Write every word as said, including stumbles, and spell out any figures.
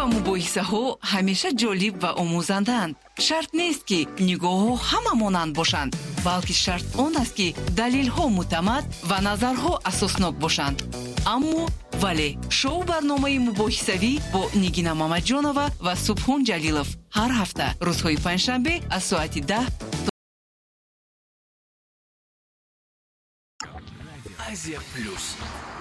ва мубоҳисаҳо ҳамеша ҷолиб ва омӯзанданд. Шарт нест ки нигоҳҳо ҳама монанд бошанд, балки шарт он аст ки далелҳо муътамад ва назарҳо асоснок бошанд. аммо вале шоу барномаи мубоҳисавӣ бо Нигина Мамаҷонова ва Субҳон Ҷалилов ҳар ҳафта рӯзҳои панҷшанбе аз соати даҳ. Азия плюс.